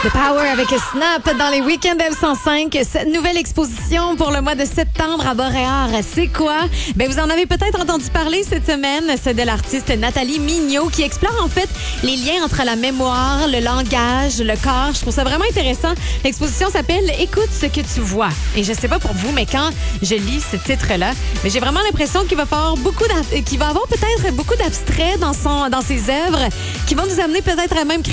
The Power avec Snap dans les week-ends F105. Cette nouvelle exposition pour le mois de septembre à Boréard, c'est quoi? Ben, vous en avez peut-être entendu parler cette semaine. C'est de l'artiste Nathalie Mignot qui explore en fait les liens entre la mémoire, le langage, le corps. Je trouve ça vraiment intéressant. L'exposition s'appelle « Écoute ce que tu vois ». Et je sais pas pour vous, mais quand je lis ce titre-là, mais j'ai vraiment l'impression qu'il va avoir peut-être beaucoup d'abstraits dans ses œuvres qui vont nous amener peut-être à même